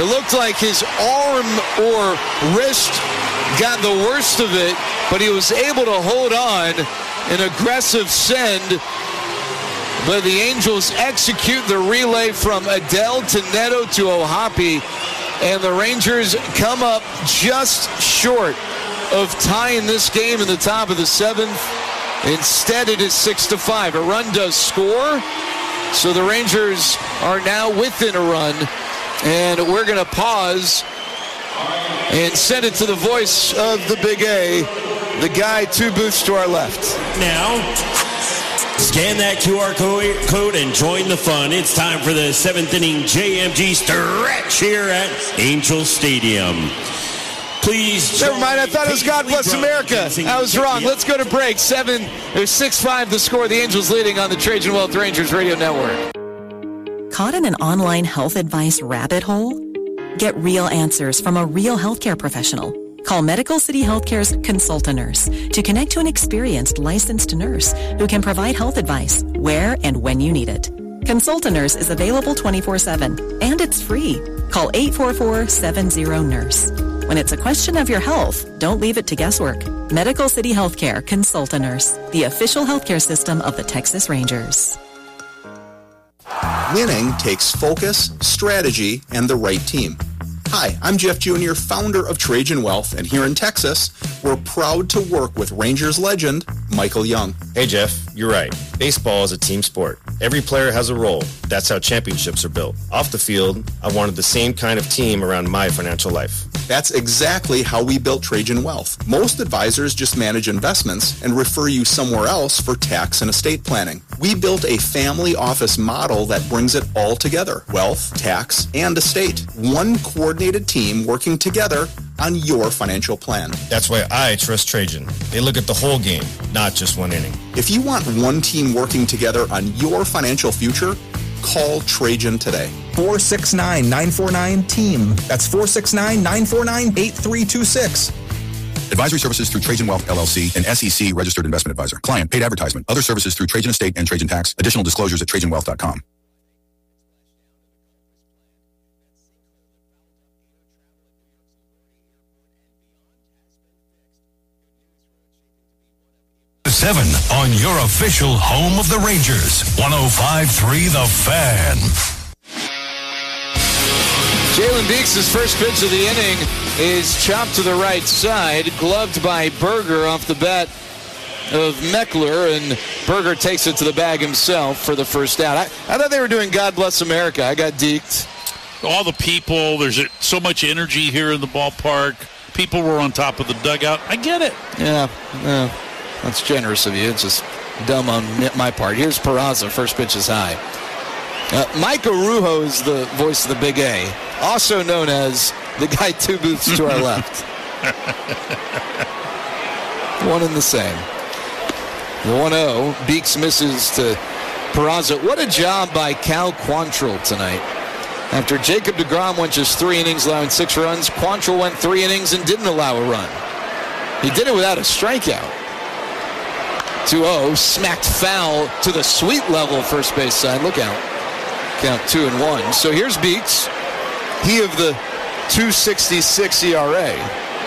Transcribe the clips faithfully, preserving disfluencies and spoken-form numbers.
It looked like his arm or wrist got the worst of it, but he was able to hold on. An aggressive send. But the Angels execute the relay from Adell to Neto to O'Hoppe. And the Rangers come up just short of tying this game in the top of the seventh. Instead, it is six to five. A run does score. So the Rangers are now within a run. And we're going to pause and send it to the voice of the Big A, the guy two booths to our left. Now, scan that Q R code and join the fun. It's time for the seventh inning J M G stretch here at Angel Stadium. Please. Never mind. I thought it was God Bless America. I was wrong. Let's go to break. Seven or six five the score. The Angels leading on the Trajan Wealth Rangers Radio Network. Caught in an online health advice rabbit hole? Get real answers from a real healthcare professional. Call Medical City Healthcare's Consulta Nurse to connect to an experienced licensed nurse who can provide health advice where and when you need it. Consulta Nurse is available twenty-four seven, and it's free. Call eight four four, seven zero, nurse. When it's a question of your health, don't leave it to guesswork. Medical City Healthcare Consulta Nurse, the official healthcare system of the Texas Rangers. Winning takes focus, strategy, and the right team. Hi, I'm Jeff Junior, founder of Trajan Wealth, and here in Texas, we're proud to work with Rangers legend, Michael Young. Hey, Jeff, you're right. Baseball is a team sport. Every player has a role. That's how championships are built. Off the field, I wanted the same kind of team around my financial life. That's exactly how we built Trajan Wealth. Most advisors just manage investments and refer you somewhere else for tax and estate planning. We built a family office model that brings it all together. Wealth, tax, and estate. One coordinated team working together on your financial plan. That's why I trust Trajan. They look at the whole game, not just one inning. If you want one team working together on your financial future, call Trajan today. four six nine, nine four nine, team. That's four six nine, nine four nine, eight three two six. Advisory services through Trajan Wealth, L L C, an S E C registered investment advisor. Client paid advertisement. Other services through Trajan Estate and Trajan Tax. Additional disclosures at trajan wealth dot com. seven on your official home of the Rangers. one oh five point three The Fan. Jalen Beeks' first pitch of the inning is chopped to the right side, gloved by Berger off the bat of Meckler, and Berger takes it to the bag himself for the first out. I, I thought they were doing God Bless America. I got deked. All the people, there's so much energy here in the ballpark. People were on top of the dugout. I get it. Yeah, yeah. That's generous of you. It's just dumb on my part. Here's Peraza. First pitch is high. Uh, Mike Arujo is the voice of the Big A, also known as the guy two booths to our left. One and the same. The one oh. Beeks misses to Peraza. What a job by Cal Quantrill tonight. After Jacob deGrom went just three innings, allowing six runs, Quantrill went three innings and didn't allow a run. He did it without a strikeout. two oh, smacked foul to the sweet level first base side. Look out. Count two and one. So here's Beeks. He of the two sixty-six E R A.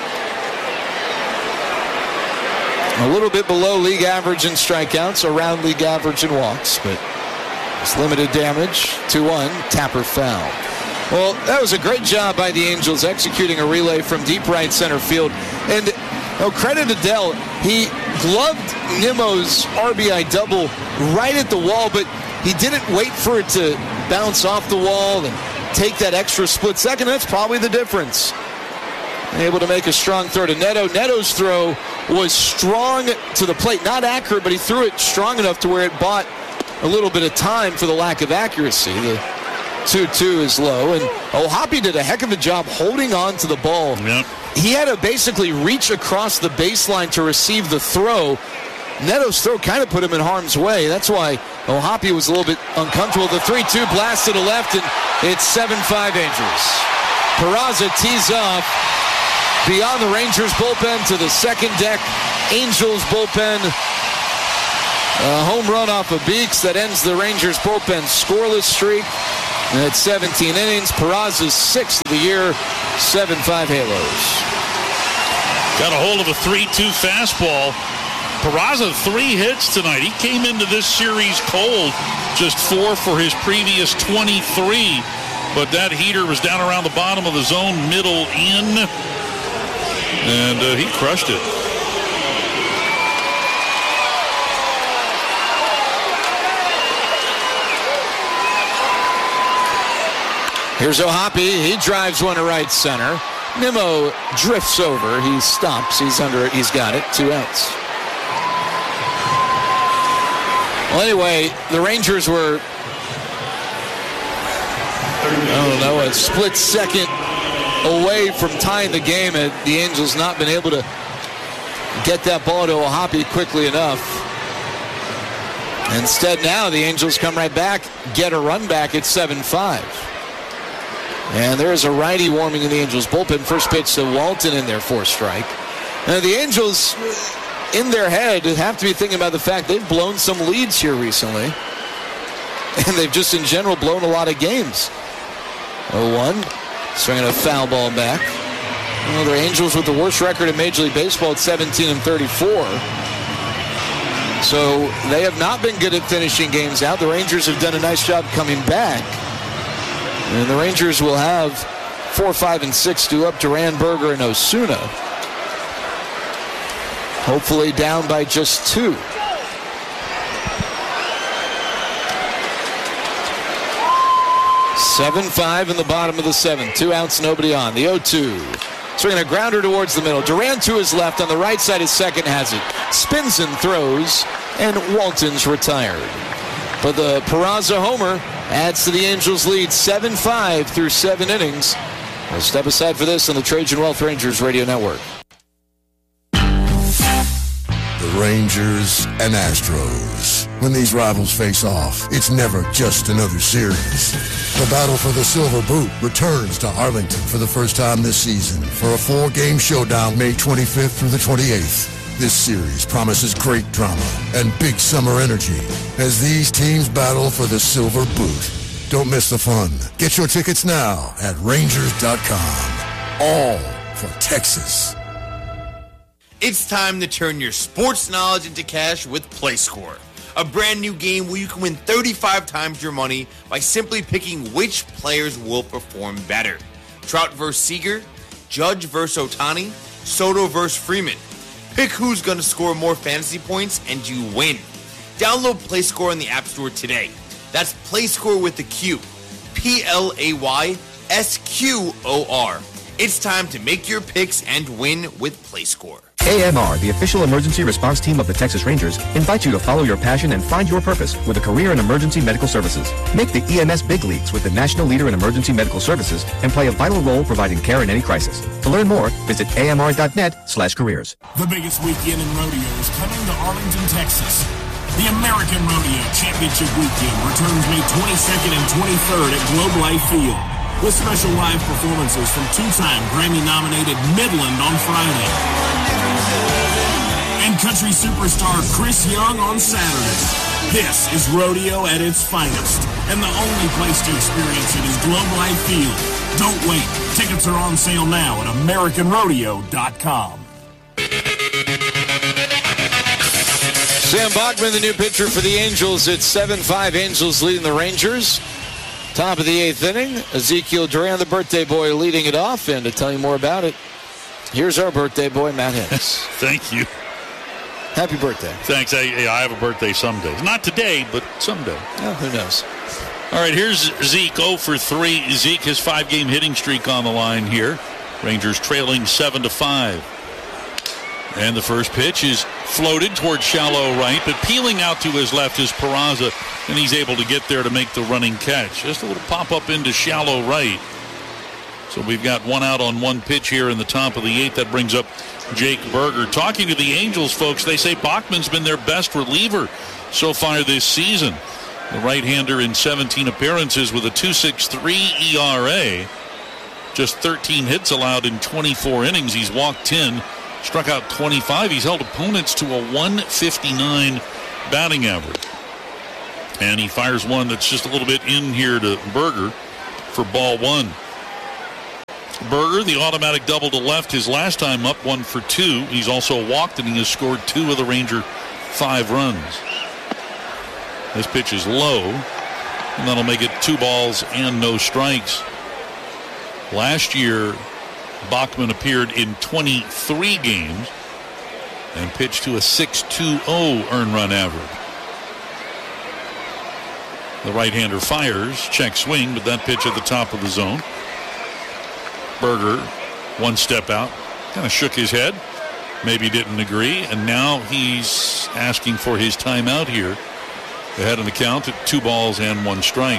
A little bit below league average in strikeouts, around league average in walks, but it's limited damage. two one, Tapper foul. Well, that was a great job by the Angels executing a relay from deep right center field. And oh, credit to Adell. He gloved Nimmo's R B I double right at the wall, but he didn't wait for it to bounce off the wall and take that extra split second. That's probably the difference. Able to make a strong throw to Neto. Neto's throw was strong to the plate. Not accurate, but he threw it strong enough to where it bought a little bit of time for the lack of accuracy. The two two is low, and O'Hoppe did a heck of a job holding on to the ball. Yep. He had to basically reach across the baseline to receive the throw. Neto's throw kind of put him in harm's way. That's why O'Hoppe was a little bit uncomfortable. The three two blast to the left, and it's seven five Angels. Peraza tees off beyond the Rangers bullpen to the second deck. Angels bullpen. A home run off of Beeks that ends the Rangers bullpen scoreless streak. And at seventeen innings, Peraza's sixth of the year, seven five Halos. Got a hold of a three two fastball. Peraza, three hits tonight. He came into this series cold, just four for his previous twenty-three. But that heater was down around the bottom of the zone, middle in, and uh, he crushed it. Here's O'Hoppe. He drives one to right center. Nimmo drifts over. He stops. He's under it. He's got it. Two outs. Well, anyway, the Rangers were, I don't know, a split second away from tying the game, and the Angels not been able to get that ball to O'Hoppe quickly enough. Instead, now the Angels come right back, get a run back at seven five. And there is a righty warming in the Angels bullpen. First pitch to Walton in there for strike. Now the Angels, in their head, have to be thinking about the fact they've blown some leads here recently. And they've just in general blown a lot of games. oh one, swinging a foul ball back. Well, the Angels with the worst record in Major League Baseball at seventeen and thirty-four. So they have not been good at finishing games out. The Rangers have done a nice job coming back. And the Rangers will have four, five, and six due up to Ranberger and Osuna. Hopefully down by just two. seven five in the bottom of the seventh. Two outs, nobody on. The oh two. Swinging a grounder towards the middle. Duran to his left. On the right side, his second has it. Spins and throws, and Walton's retired. But the Peraza homer adds to the Angels' lead seven five through seven innings. We'll step aside for this on the Trajan Wealth Rangers Radio Network. The Rangers and Astros. When these rivals face off, it's never just another series. The battle for the Silver Boot returns to Arlington for the first time this season for a four-game showdown May twenty-fifth through the twenty-eighth. This series promises great drama and big summer energy as these teams battle for the Silver Boot. Don't miss the fun. Get your tickets now at Rangers dot com. All for Texas. It's time to turn your sports knowledge into cash with PlayScore, a brand new game where you can win thirty-five times your money by simply picking which players will perform better. Trout versus Seager, Judge versus Ohtani, Soto versus Freeman. Pick who's going to score more fantasy points and you win. Download PlayScore in the App Store today. That's PlayScore with the Q. P L A Y S Q O R. It's time to make your picks and win with PlayScore. A M R, the official emergency response team of the Texas Rangers, invites you to follow your passion and find your purpose with a career in emergency medical services. Make the E M S big leagues with the national leader in emergency medical services and play a vital role providing care in any crisis. To learn more, visit A M R dot net slash careers. The biggest weekend in rodeo is coming to Arlington, Texas. The American Rodeo Championship Weekend returns May twenty-second and twenty-third at Globe Life Field, with special live performances from two-time Grammy-nominated Midland on Friday and country superstar Chris Young on Saturday. This is rodeo at its finest, and the only place to experience it is Globe Life Field. Don't wait. Tickets are on sale now at American Rodeo dot com. Sam Bachman, the new pitcher for the Angels. It's seven five. Angels leading the Rangers. Top of the eighth inning. Ezekiel Duran, the birthday boy, leading it off. And to tell you more about it, here's our birthday boy, Matt Hicks. Thank you. Happy birthday. Thanks. I, I have a birthday someday. Not today, but someday. Oh, who knows? All right, here's Zeke, oh for three. Zeke, his five-game hitting streak on the line here. Rangers trailing seven to five. And the first pitch is floated towards shallow right, but peeling out to his left is Peraza, and he's able to get there to make the running catch. Just a little pop-up into shallow right. So we've got one out on one pitch here in the top of the eighth. That brings up Jake Burger. Talking to the Angels, folks, they say Bachman's been their best reliever so far this season. The right-hander in seventeen appearances with a two point six three E R A. Just thirteen hits allowed in twenty-four innings. He's walked ten. Struck out twenty-five. He's held opponents to a one fifty-nine batting average. And he fires one that's just a little bit in here to Berger for ball one. Berger, the automatic double to left his last time up, one for two. He's also walked, and he has scored two of the Ranger five runs. This pitch is low, and that'll make it two balls and no strikes. Last year, Bachman appeared in twenty-three games and pitched to a six point two oh earned run average. The right-hander fires, check swing, but that pitch at the top of the zone. Berger, one step out, kind of shook his head, maybe didn't agree, and now he's asking for his timeout here. Ahead in the count at two balls and one strike.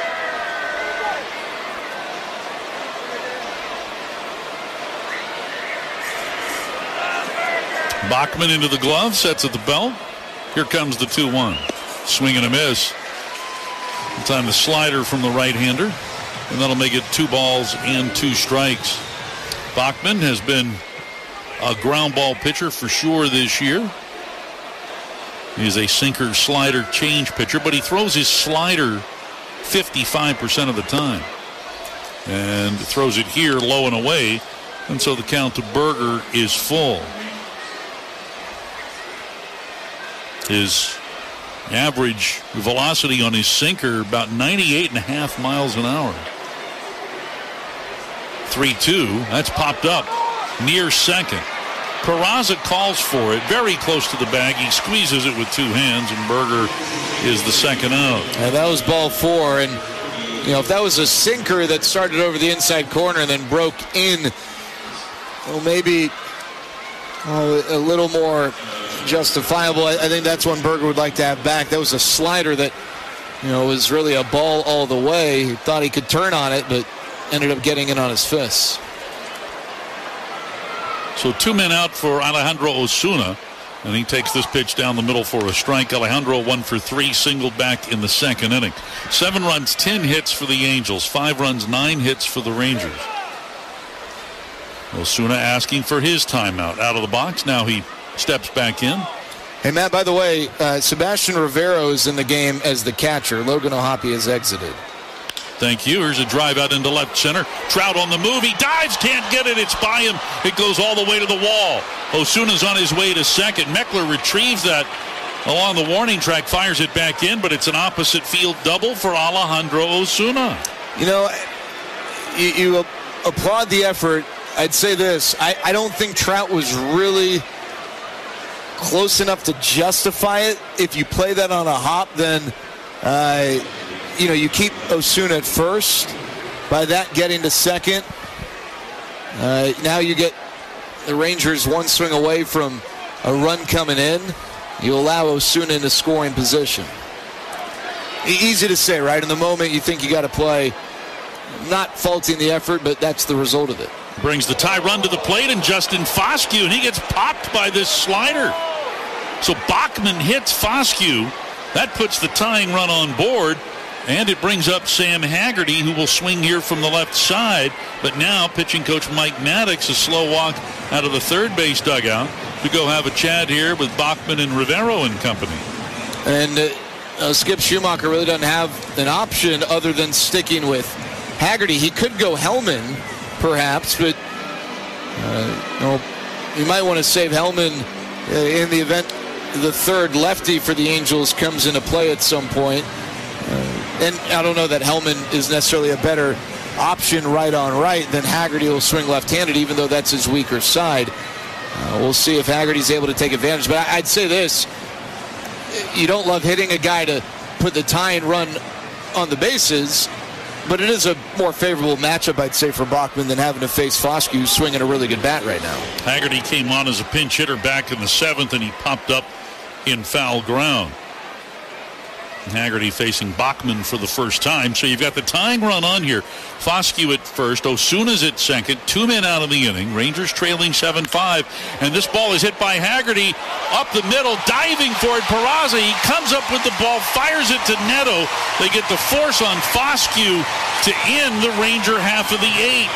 Bachman into the glove, sets at the belt. Here comes the two one. Swing and a miss. This time the slider from the right-hander, and that'll make it two balls and two strikes. Bachman has been a ground ball pitcher for sure this year. He's a sinker slider change pitcher, but he throws his slider fifty-five percent of the time and throws it here low and away, and so the count to Berger is full. His average velocity on his sinker about ninety-eight and a half miles an hour. three two, that's popped up near second. Peraza calls for it, very close to the bag. He squeezes it with two hands, and Berger is the second out. And that was ball four, and you know, if that was a sinker that started over the inside corner and then broke in, well, maybe oh, a little more justifiable. I, I think that's one Berger would like to have back. That was a slider that, you know, was really a ball all the way. He thought he could turn on it, but ended up getting in on his fists. So two men out for Alejandro Osuna, and he takes this pitch down the middle for a strike. Alejandro one for three, singled back in the second inning. Seven runs, ten hits for the Angels. Five runs, nine hits for the Rangers. Osuna asking for his timeout. Out of the box, now he steps back in. Hey, Matt, by the way, uh, Sebastian Rivero is in the game as the catcher. Logan O'Hoppe has exited. Thank you. Here's a drive out into left center. Trout on the move. He dives, can't get it. It's by him. It goes all the way to the wall. Osuna's on his way to second. Meckler retrieves that along the warning track, fires it back in, but it's an opposite field double for Alejandro Osuna. You know, you, you applaud the effort. I'd say this. I, I don't think Trout was really close enough to justify it. If you play that on a hop, then uh, you know, you keep Osuna at first. By that, getting to second. Uh, now you get the Rangers one swing away from a run coming in. You allow Osuna into scoring position. E- easy to say, right? In the moment, you think you got to play. Not faulting the effort, but that's the result of it. Brings the tie run to the plate, and Justin Foscue, and he gets popped by this slider. So Bachman hits Foscue. That puts the tying run on board, and it brings up Sam Haggerty, who will swing here from the left side. But now pitching coach Mike Maddox, a slow walk out of the third base dugout to go have a chat here with Bachman and Rivero and company. And uh, uh, Skip Schumacher really doesn't have an option other than sticking with Haggerty. He could go Hellman, perhaps, but uh, you know, you might want to save Hellman uh, in the event the third lefty for the Angels comes into play at some point. Uh, and I don't know that Hellman is necessarily a better option right on right than Haggerty will swing left-handed, even though that's his weaker side. Uh, we'll see if Haggerty's able to take advantage. But I'd say this. You don't love hitting a guy to put the tying run on the bases, but it is a more favorable matchup, I'd say, for Bachman than having to face Foscue, who's swinging a really good bat right now. Haggerty came on as a pinch hitter back in the seventh, and he popped up in foul ground. Haggerty facing Bachman for the first time. So you've got the tying run on here. Foscue at first. Osuna's at second. Two men out of the inning. Rangers trailing seven five. And this ball is hit by Haggerty up the middle. Diving for it. Peraza. He comes up with the ball. Fires it to Neto. They get the force on Foscue to end the Ranger half of the eighth.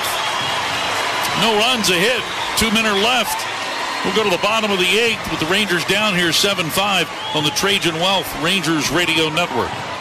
No runs, a hit. Two men are left. We'll go to the bottom of the eighth with the Rangers down here seven five on the Trajan Wealth Rangers Radio Network.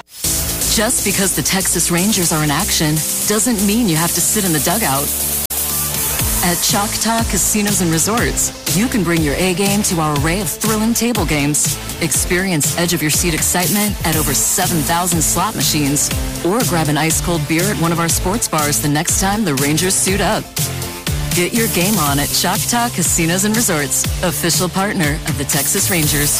Just because the Texas Rangers are in action doesn't mean you have to sit in the dugout. At Choctaw Casinos and Resorts, you can bring your A game to our array of thrilling table games. Experience edge-of-your-seat excitement at over seven thousand slot machines. Or grab an ice-cold beer at one of our sports bars the next time the Rangers suit up. Get your game on at Choctaw Casinos and Resorts, official partner of the Texas Rangers.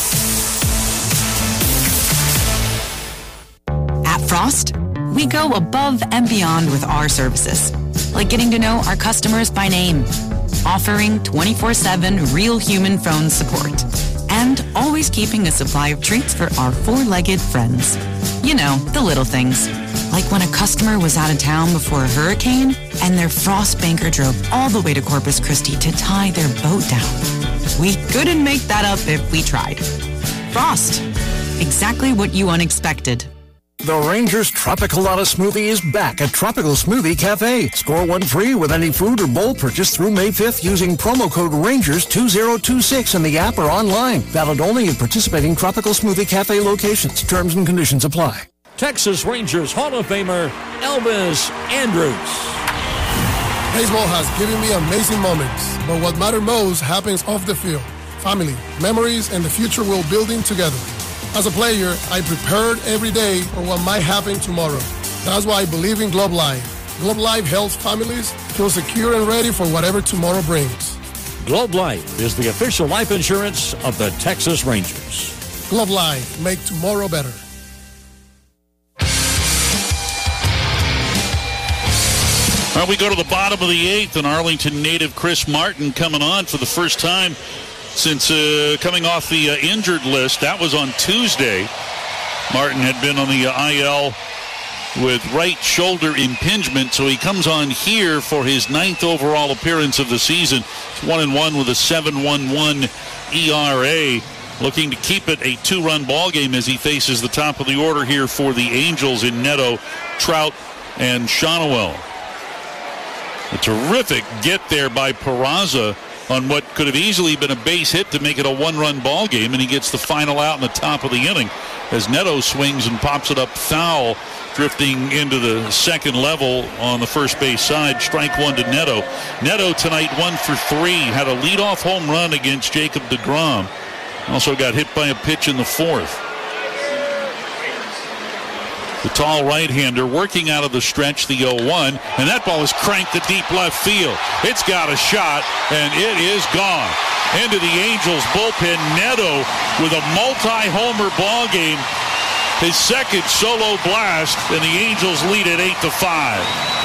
At Frost, we go above and beyond with our services, like getting to know our customers by name, offering twenty-four seven real human phone support, and always keeping a supply of treats for our four-legged friends. You know, the little things. Like when a customer was out of town before a hurricane and their Frost banker drove all the way to Corpus Christi to tie their boat down. We couldn't make that up if we tried. Frost. Exactly what you unexpected. The Rangers Tropicalata Smoothie is back at Tropical Smoothie Cafe. Score one free with any food or bowl purchase through May fifth using promo code Rangers two thousand twenty-six in the app or online. Valid only in participating Tropical Smoothie Cafe locations. Terms and conditions apply. Texas Rangers Hall of Famer Elvis Andrus. Baseball has given me amazing moments, but what matters most happens off the field. Family, memories, and the future we're building together. As a player, I prepared every day for what might happen tomorrow. That's why I believe in Globe Life. Globe Life helps families feel secure and ready for whatever tomorrow brings. Globe Life is the official life insurance of the Texas Rangers. Globe Life, make tomorrow better. All right, we go to the bottom of the eighth, and Arlington native Chris Martin coming on for the first time since uh, coming off the uh, injured list. That was on Tuesday. Martin had been on the uh, I L with right shoulder impingement, so he comes on here for his ninth overall appearance of the season. It's one and one with a seven one one E R A, looking to keep it a two-run ball game as he faces the top of the order here for the Angels in Neto, Trout, and Shawnuel. A terrific get there by Peraza on what could have easily been a base hit to make it a one-run ball game, and he gets the final out in the top of the inning as Neto swings and pops it up foul, drifting into the second level on the first base side. Strike one to Neto. Neto tonight one for three, had a leadoff home run against Jacob deGrom. Also got hit by a pitch in the fourth. The tall right-hander working out of the stretch, the oh one, and that ball is cranked to deep left field. It's got a shot, and it is gone. Into the Angels bullpen, Neto with a multi-homer ball game. His second solo blast, and the Angels lead at eight to five.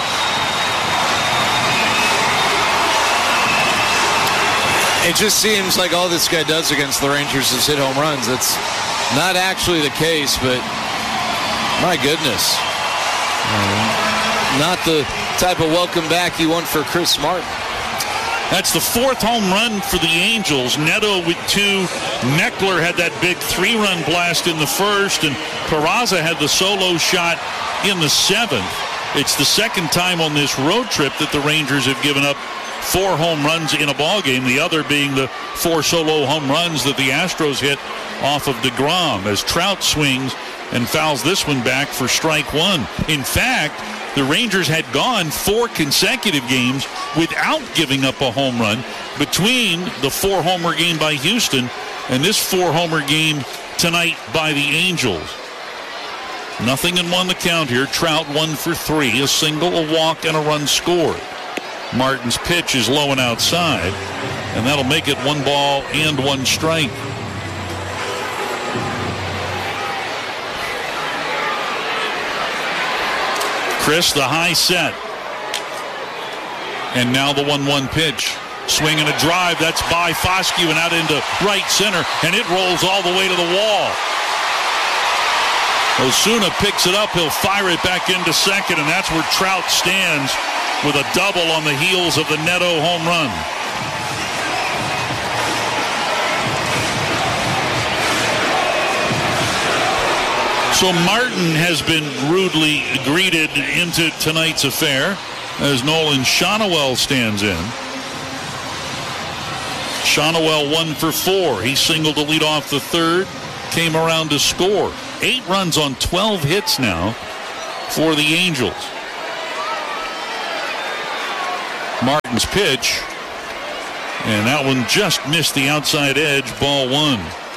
It just seems like all this guy does against the Rangers is hit home runs. That's not actually the case, but my goodness. Um, not the type of welcome back you want for Chris Martin. That's the fourth home run for the Angels. Neto with two. Meckler had that big three-run blast in the first, and Peraza had the solo shot in the seventh. It's the second time on this road trip that the Rangers have given up four home runs in a ball game, the other being the four solo home runs that the Astros hit off of deGrom as Trout swings and fouls this one back for strike one. In fact, the Rangers had gone four consecutive games without giving up a home run between the four-homer game by Houston and this four-homer game tonight by the Angels. Nothing in one the count here. Trout one for three, a single, a walk, and a run scored. Martin's pitch is low and outside, and that'll make it one ball and one strike. Chris, the high set. And now the one one pitch. Swing and a drive. That's by Foscue and out into right center. And it rolls all the way to the wall. Osuna picks it up. He'll fire it back into second. And that's where Trout stands with a double on the heels of the Neto home run. So Martin has been rudely greeted into tonight's affair as Nolan Shawnuel stands in. Shawnuel one for four. He singled to lead off the third, came around to score. Eight runs on twelve hits now for the Angels. Martin's pitch, and that one just missed the outside edge, ball one.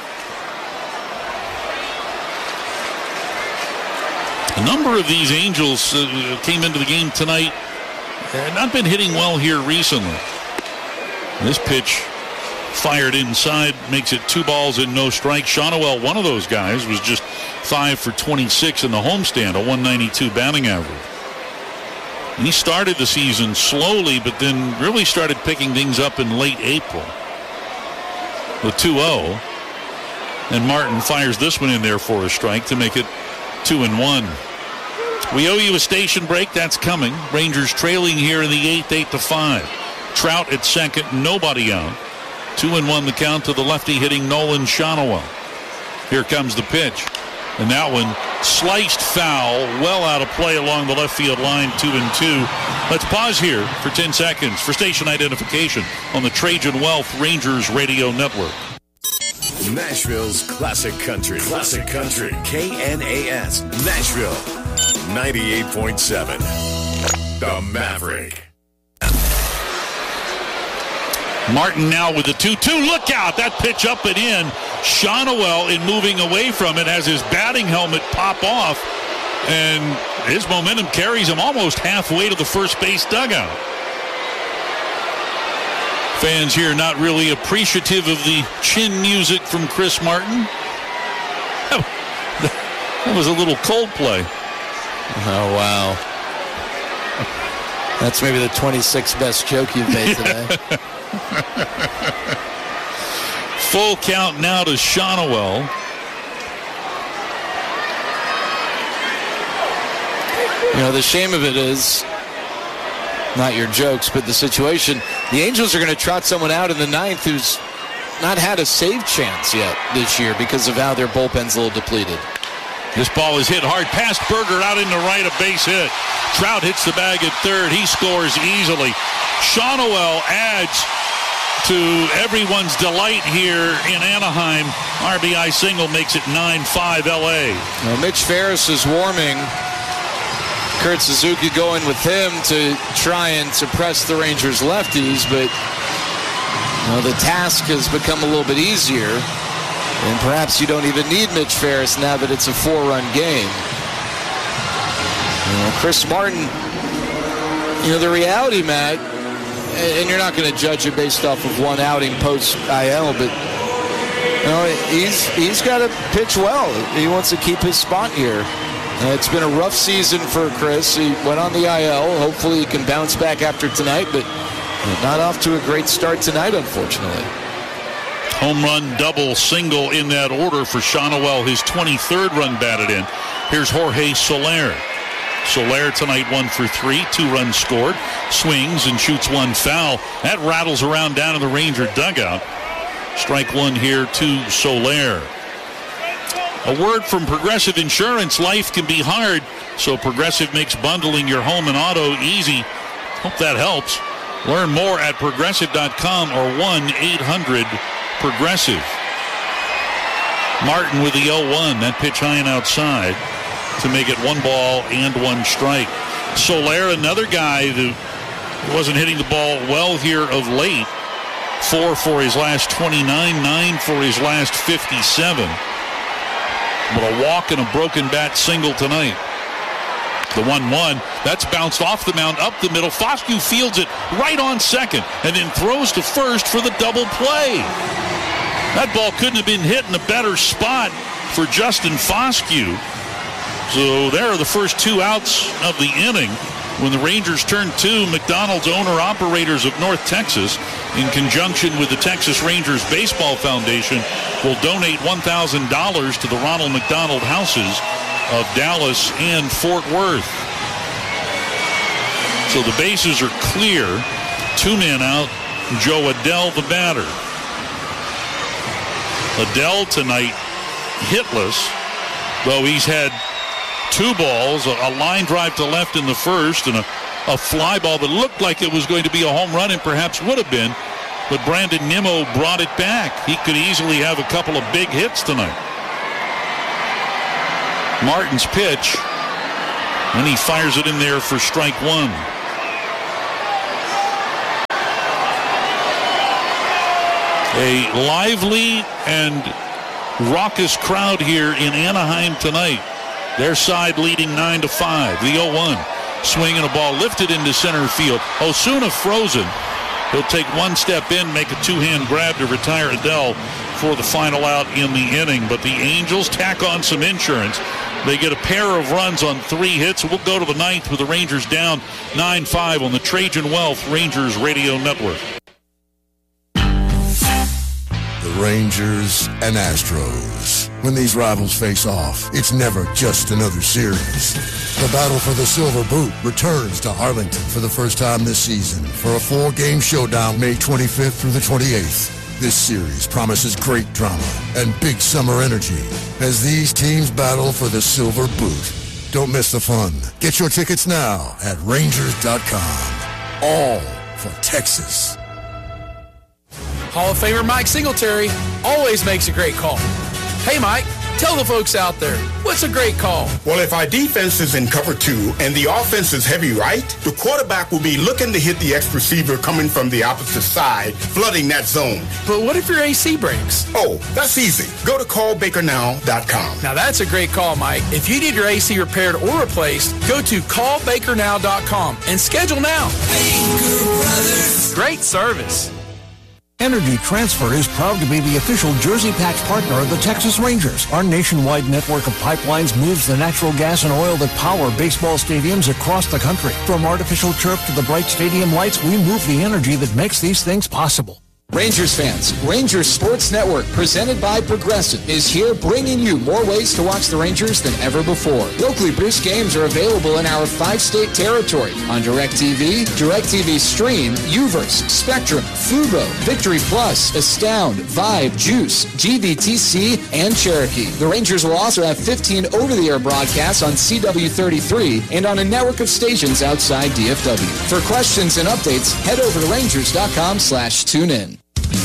A number of these Angels uh, came into the game tonight, uh, not been hitting well here recently. This pitch fired inside, makes it two balls and no strikes. Shawnuel, one of those guys, was just five for twenty-six in the homestand, a one ninety-two batting average. He started the season slowly, but then really started picking things up in late April. The two oh. And Martin fires this one in there for a strike to make it two and one. We owe you a station break. That's coming. Rangers trailing here in the eighth, eight to five. Trout at second, nobody out. Two and one the count to the lefty hitting Nolan Shawnuel. Here comes the pitch. And that one sliced foul, well out of play along the left field line, two and two. Let's pause here for ten seconds for station identification on the Trajan Wealth Rangers Radio Network. Nashville's Classic Country. Classic Country. K N A S. Nashville. ninety-eight point seven. The Maverick. Martin now with the two two. Look out. That pitch up and in. Shawnuel, in moving away from it, has his batting helmet pop off. And his momentum carries him almost halfway to the first base dugout. Fans here not really appreciative of the chin music from Chris Martin. That was a little Coldplay. Oh, wow. That's maybe the twenty-sixth best joke you've made today. Full count now to Shawnuel. You know, the shame of it is, not your jokes, but the situation. The Angels are going to trot someone out in the ninth who's not had a save chance yet this year because of how their bullpen's a little depleted. This ball is hit hard past Berger out into right, a base hit. Trout hits the bag at third. He scores easily. Shawnuel adds to everyone's delight here in Anaheim. R B I single makes it nine five L A. Now, Mitch Ferris is warming. Kurt Suzuki going with him to try and suppress the Rangers' lefties, but you know, the task has become a little bit easier. And perhaps you don't even need Mitch Ferris now that it's a four-run game. You know, Chris Martin, you know, the reality, Matt, and you're not going to judge it based off of one outing post-I L, but you know, he's he's got to pitch well. He wants to keep his spot here. Uh, it's been a rough season for Chris. He went on the I L. Hopefully he can bounce back after tonight, but not off to a great start tonight, unfortunately. Home run, double, single in that order for Shawnuel, his twenty-third run batted in. Here's Jorge Soler. Soler tonight one for three, two runs scored, swings and shoots one foul. That rattles around down in the Ranger dugout. Strike one here to Soler. A word from Progressive Insurance. Life can be hard, so Progressive makes bundling your home and auto easy. Hope that helps. Learn more at progressive dot com or one eight hundred Progressive. Martin with the oh one. That pitch high and outside to make it one ball and one strike. Soler, another guy that wasn't hitting the ball well here of late. Four for his last twenty-nine, nine for his last fifty-seven. But a walk and a broken bat single tonight. The one one, that's bounced off the mound, up the middle. Foscue fields it right on second and then throws to first for the double play. That ball couldn't have been hit in a better spot for Justin Foscue. So there are the first two outs of the inning when the Rangers turn two. McDonald's owner-operators of North Texas, in conjunction with the Texas Rangers Baseball Foundation, will donate one thousand dollars to the Ronald McDonald Houses of Dallas and Fort Worth. So the bases are clear. Two men out. Joe Adell, the batter. Adell tonight hitless, though he's had two balls, a, a line drive to left in the first and a, a fly ball that looked like it was going to be a home run and perhaps would have been, but Brandon Nimmo brought it back. He could easily have a couple of big hits tonight. Martin's pitch And he fires it in there for strike one. A lively and raucous crowd here in Anaheim tonight. Their side leading nine to five. The oh one. Swinging a ball lifted into center field. Osuna frozen. He'll take one step in, make a two-hand grab to retire Adell for the final out in the inning. But the Angels tack on some insurance. They get a pair of runs on three hits. We'll go to the ninth with the Rangers down nine five on the Trajan Wealth Rangers Radio Network. The Rangers and Astros. When these rivals face off, it's never just another series. The battle for the Silver Boot returns to Arlington for the first time this season for a four-game showdown May twenty-fifth through the twenty-eighth. This series promises great drama and big summer energy as these teams battle for the Silver Boot. Don't miss the fun. Get your tickets now at Rangers dot com. All for Texas. Hall of Famer Mike Singletary always makes a great call. Hey, Mike, tell the folks out there, what's a great call? Well, if our defense is in cover two and the offense is heavy right, the quarterback will be looking to hit the X receiver coming from the opposite side, flooding that zone. But what if your A C breaks? Oh, that's easy. Go to call baker now dot com. Now, that's a great call, Mike. If you need your A C repaired or replaced, go to call baker now dot com and schedule now. Baker Brothers. Great service. Energy Transfer is proud to be the official Jersey Patch partner of the Texas Rangers. Our nationwide network of pipelines moves the natural gas and oil that power baseball stadiums across the country. From artificial turf to the bright stadium lights, we move the energy that makes these things possible. Rangers fans, Rangers Sports Network, presented by Progressive, is here bringing you more ways to watch the Rangers than ever before. Locally produced games are available in our five-state territory on DirecTV, DirecTV Stream, Uverse, Spectrum, Fubo, Victory Plus, Astound, Vibe, Juice, G V T C, and Cherokee. The Rangers will also have fifteen over-the-air broadcasts on C W thirty-three and on a network of stations outside D F W. For questions and updates, head over to Rangers dot com slash tune in.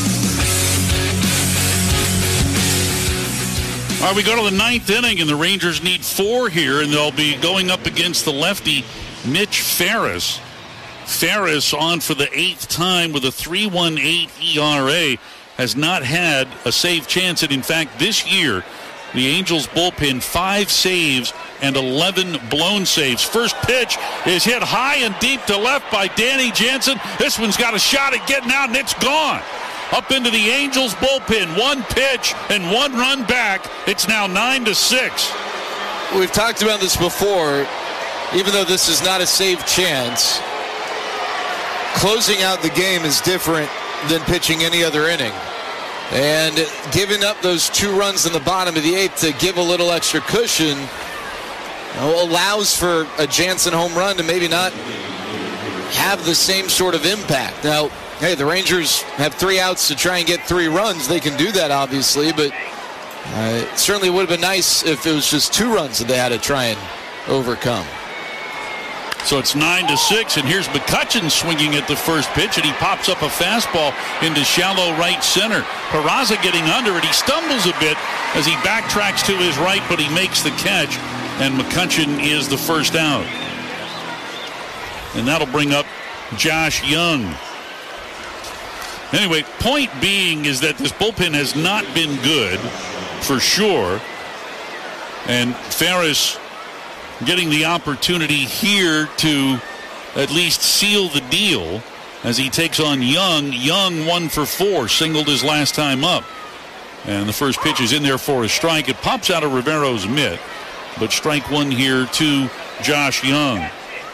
All right, we go to the ninth inning, and the Rangers need four here, and they'll be going up against the lefty, Mitch Ferris. Ferris on for the eighth time with a three point one eight E R A, has not had a save chance, and in fact, this year, the Angels bullpen, five saves and eleven blown saves. First pitch is hit high and deep to left by Danny Jansen. This one's got a shot at getting out, and it's gone. Up into the Angels bullpen, one pitch and one run back. It's now nine to six. We've talked about this before. Even though this is not a save chance, closing out the game is different than pitching any other inning. And giving up those two runs in the bottom of the eighth to give a little extra cushion, you know, allows for a Jansen home run to maybe not have the same sort of impact. Now, hey, the Rangers have three outs to try and get three runs. They can do that, obviously, but uh, it certainly would have been nice if it was just two runs that they had to try and overcome. So it's nine to six, and here's McCutchen swinging at the first pitch, and he pops up a fastball into shallow right center. Peraza getting under it. He stumbles a bit as he backtracks to his right, but he makes the catch, and McCutchen is the first out. And that'll bring up Josh Young. Anyway, point being is that this bullpen has not been good, for sure. And Ferris getting the opportunity here to at least seal the deal as he takes on Young. Young one for four, singled his last time up. And the first pitch is in there for a strike. It pops out of Rivero's mitt, but strike one here to Josh Young.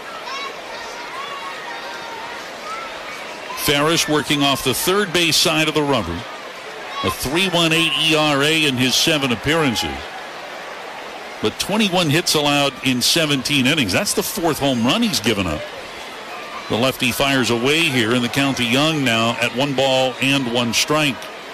Ferris working off the third base side of the rubber. A three point one eight E R A in his seven appearances. But twenty-one hits allowed in seventeen innings. That's the fourth home run he's given up. The lefty fires away here in the count to Young now at one ball and one strike.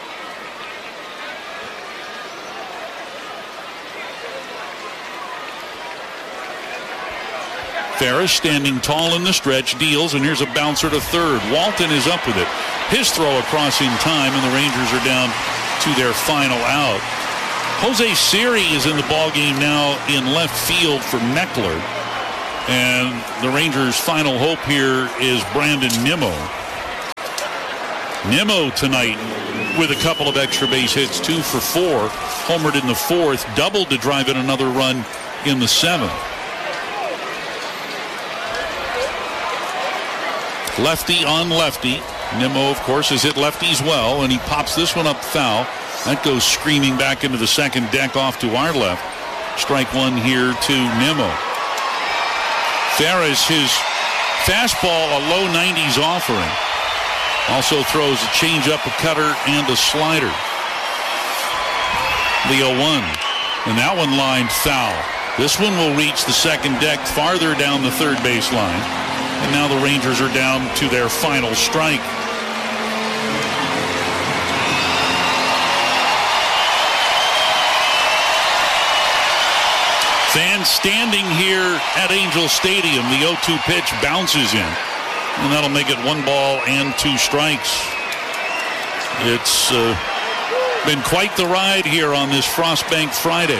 Ferris standing tall in the stretch, deals, and here's a bouncer to third. Walton is up with it. His throw across in time, and the Rangers are down to their final out. Jose Siri is in the ballgame now in left field for Meckler. And the Rangers' final hope here is Brandon Nimmo. Nimmo tonight with a couple of extra base hits, two for four, homered in the fourth, doubled to drive in another run in the seventh. Lefty on lefty. Nimmo, of course, has hit lefties well, and he pops this one up foul. That goes screaming back into the second deck off to our left. Strike one here to Nimmo. Ferris, his fastball, a low nineties offering. Also throws a changeup, a cutter, and a slider. The oh one. And that one lined foul. This one will reach the second deck farther down the third base line. And now the Rangers are down to their final strike. Fans standing here at Angel Stadium. The oh two pitch bounces in. And that'll make it one ball and two strikes. It's uh, been quite the ride here on this Frostbank Friday.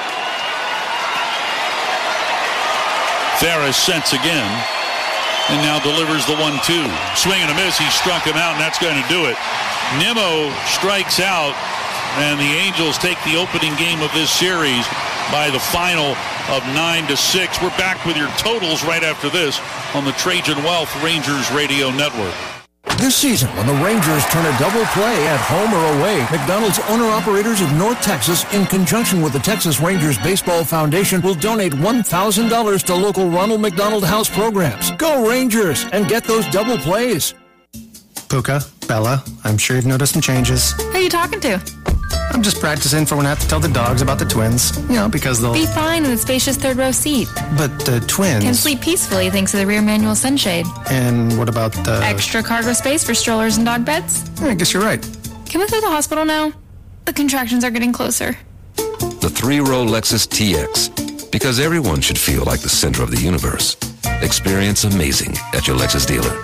Ferris sets again. And now delivers the one two. Swing and a miss. He struck him out, and that's going to do it. Nimmo strikes out, and the Angels take the opening game of this series by the final of nine to six. We're back with your totals right after this on the Trajan Wealth Rangers Radio Network. This season, when the Rangers turn a double play at home or away, McDonald's owner-operators of North Texas, in conjunction with the Texas Rangers Baseball Foundation, will donate one thousand dollars to local Ronald McDonald House programs. Go Rangers and get those double plays. Puka, Bella, I'm sure you've noticed some changes. Who are you talking to? I'm just practicing for when I have to tell the dogs about the twins. You know, because they'll... Be fine in the spacious third row seat. But the twins... Can sleep peacefully thanks to the rear manual sunshade. And what about the... Extra cargo space for strollers and dog beds? I guess you're right. Can we go to the hospital now? The contractions are getting closer. The three-row Lexus T X. Because everyone should feel like the center of the universe. Experience amazing at your Lexus dealer.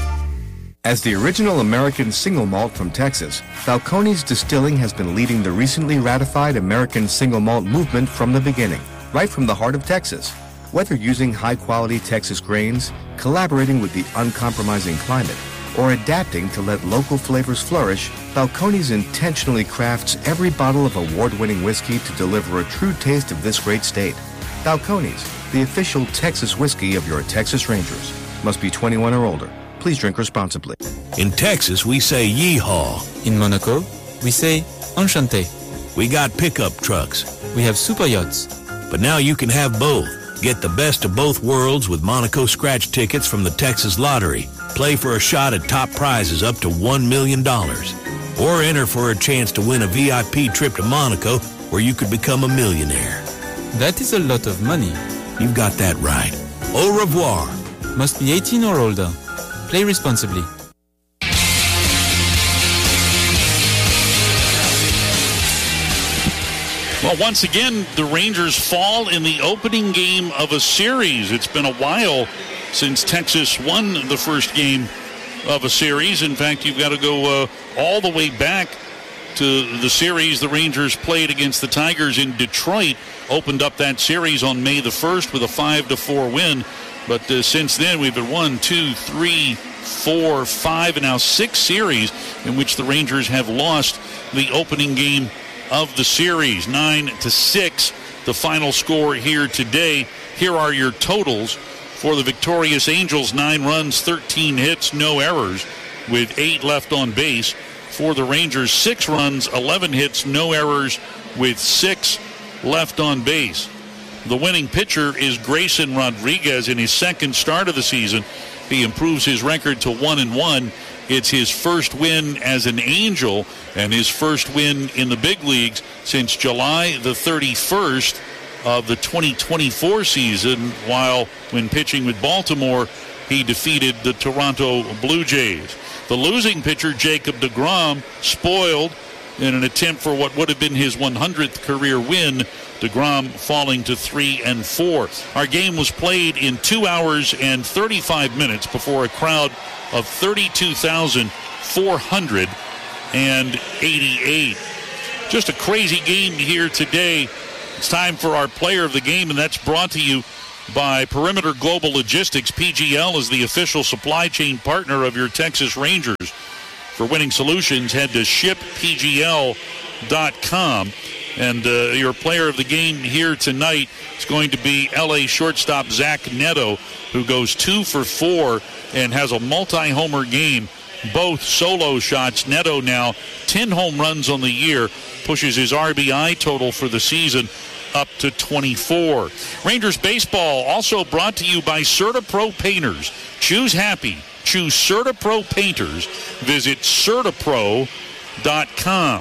As the original American single malt from Texas, Balcones Distilling has been leading the recently ratified American single malt movement from the beginning, right from the heart of Texas. Whether using high-quality Texas grains, collaborating with the uncompromising climate, or adapting to let local flavors flourish, Balcones intentionally crafts every bottle of award-winning whiskey to deliver a true taste of this great state. Balcones, the official Texas whiskey of your Texas Rangers. Must be twenty-one or older. Please drink responsibly. In Texas, we say yeehaw. In Monaco, we say enchanté. We got pickup trucks. We have super yachts. But now you can have both. Get the best of both worlds with Monaco scratch tickets from the Texas Lottery. Play for a shot at top prizes up to one million dollars. Or enter for a chance to win a V I P trip to Monaco where you could become a millionaire. That is a lot of money. You've got that right. Au revoir. Must be eighteen or older. Play responsibly. Well, once again, the Rangers fall in the opening game of a series. It's been a while since Texas won the first game of a series. In fact, you've got to go uh, all the way back to the series the Rangers played against the Tigers in Detroit. Opened up that series on May the first with a five to four win. But uh, since then, we've had one, two, three, four, five, and now six series in which the Rangers have lost the opening game of the series. Nine to six, the final score here today. Here are your totals for the victorious Angels. Nine runs, thirteen hits, no errors, with eight left on base. For the Rangers, six runs, eleven hits, no errors, with six left on base. The winning pitcher is Grayson Rodriguez in his second start of the season. He improves his record to one and one. It's his first win as an Angel and his first win in the big leagues since July the thirty-first of the twenty twenty-four season, while when pitching with Baltimore, he defeated the Toronto Blue Jays. The losing pitcher, Jacob deGrom, spoiled in an attempt for what would have been his one hundredth career win. deGrom falling to three and four. Our game was played in two hours and thirty-five minutes before a crowd of thirty-two thousand four hundred eighty-eight. Just a crazy game here today. It's time for our player of the game, and that's brought to you by Perimeter Global Logistics. P G L is the official supply chain partner of your Texas Rangers. For winning solutions, head to ship p g l dot com. And uh, your player of the game here tonight is going to be L A shortstop Zach Neto, who goes two for four and has a multi-homer game. Both solo shots. Neto now ten home runs on the year, pushes his R B I total for the season up to twenty-four. Rangers baseball also brought to you by CertaPro Painters. Choose happy. Choose CertaPro Painters. Visit Certapro dot com.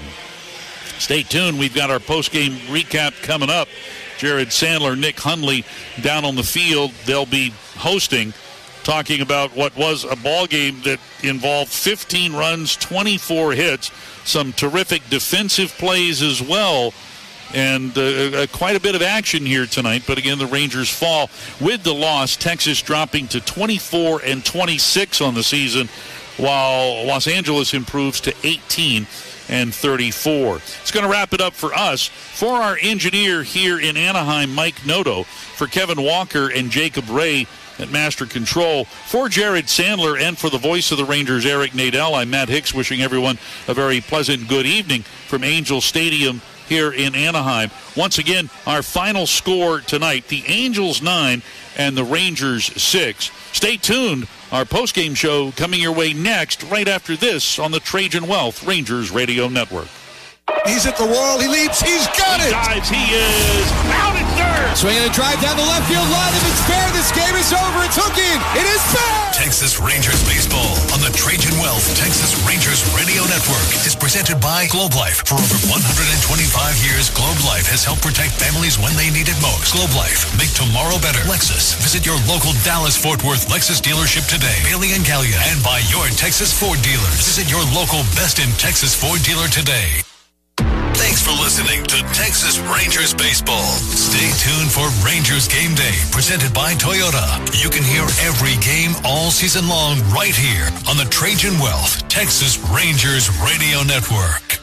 Stay tuned. We've got our post-game recap coming up. Jared Sandler, Nick Hundley down on the field. They'll be hosting, talking about what was a ball game that involved fifteen runs, twenty-four hits, some terrific defensive plays as well, and uh, uh, quite a bit of action here tonight. But again, the Rangers fall with the loss. Texas dropping to twenty-four and twenty-six on the season, while Los Angeles improves to eighteen and thirty-four. It's going to wrap it up for us. For our engineer here in Anaheim, Mike Noto, for Kevin Walker and Jacob Ray at Master Control, for Jared Sandler and for the voice of the Rangers, Eric Nadel, I'm Matt Hicks, wishing everyone a very pleasant good evening from Angel Stadium here in Anaheim. Once again, our final score tonight, the Angels nine and the Rangers six. Stay tuned. Our postgame show coming your way next, right after this on the Trajan Wealth Rangers Radio Network. He's at the wall. He leaps. He's got he it. Dives. He is out at third. Swinging a drive down the left field line. If it's fair, this game is over. It's hooking. It is fair. Texas Rangers baseball on the Trajan Wealth Texas Rangers Radio Network is presented by Globe Life. For over one hundred twenty-five years, Globe Life has helped protect families when they need it most. Globe Life, make tomorrow better. Lexus, visit your local Dallas-Fort Worth Lexus dealership today. Bailey and Gallia, and by your Texas Ford dealers. Visit your local Best in Texas Ford dealer today. Thanks for listening to Texas Rangers Baseball. Stay tuned for Rangers Game Day, presented by Toyota. You can hear every game all season long right here on the Trajan Wealth Texas Rangers Radio Network.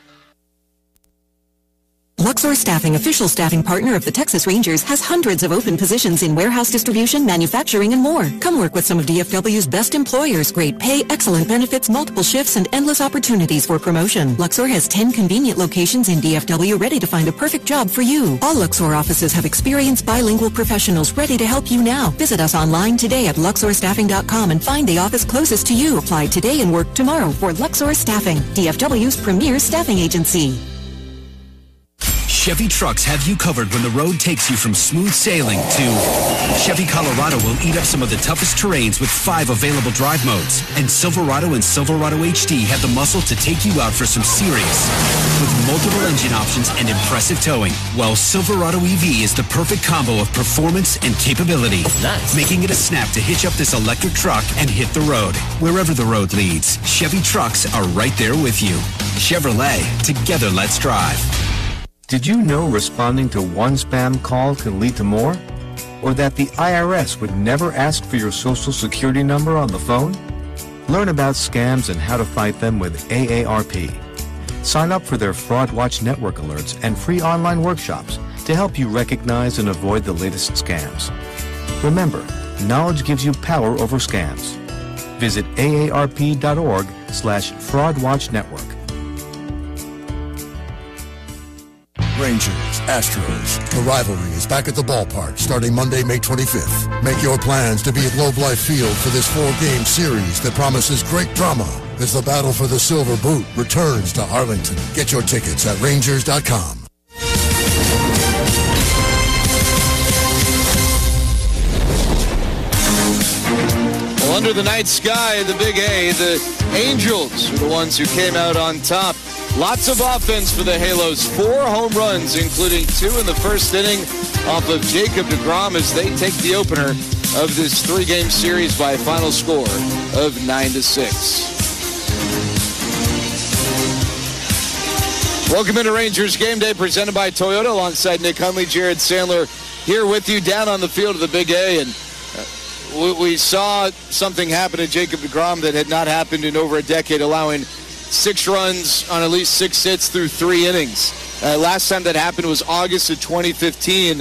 Luxor Staffing, official staffing partner of the Texas Rangers, has hundreds of open positions in warehouse distribution, manufacturing, and more. Come work with some of D F W's best employers. Great pay, excellent benefits, multiple shifts, and endless opportunities for promotion. Luxor has ten convenient locations in D F W ready to find a perfect job for you. All Luxor offices have experienced bilingual professionals ready to help you now. Visit us online today at luxor staffing dot com and find the office closest to you. Apply today and work tomorrow for Luxor Staffing, D F W's premier staffing agency. Chevy trucks have you covered when the road takes you from smooth sailing to Chevy Colorado will eat up some of the toughest terrains with five available drive modes. And Silverado and Silverado H D have the muscle to take you out for some serious with multiple engine options and impressive towing. While Silverado E V is the perfect combo of performance and capability, nice. Making it a snap to hitch up this electric truck and hit the road. Wherever the road leads, Chevy trucks are right there with you. Chevrolet, together let's drive. Did you know responding to one spam call can lead to more? Or that the I R S would never ask for your social security number on the phone? Learn about scams and how to fight them with A A R P. Sign up for their Fraud Watch Network alerts and free online workshops to help you recognize and avoid the latest scams. Remember, knowledge gives you power over scams. Visit A A R P dot org slash Fraud Watch Network. Rangers, Astros. The rivalry is back at the ballpark starting Monday, May twenty-fifth. Make your plans to be at Globe Life Field for this four-game series that promises great drama as the battle for the Silver Boot returns to Arlington. Get your tickets at rangers dot com. Well, under the night sky, the Big A, the Angels were the ones who came out on top. Lots of offense for the Halos. Four home runs, including two in the first inning off of Jacob deGrom as they take the opener of this three-game series by a final score of nine to six. Welcome into Rangers Game Day, presented by Toyota, alongside Nick Hundley, Jared Sandler, here with you down on the field of the Big A. And uh, we, we saw something happen to Jacob deGrom that had not happened in over a decade, allowing six runs on at least six hits through three innings. Uh, last time that happened was August of twenty fifteen.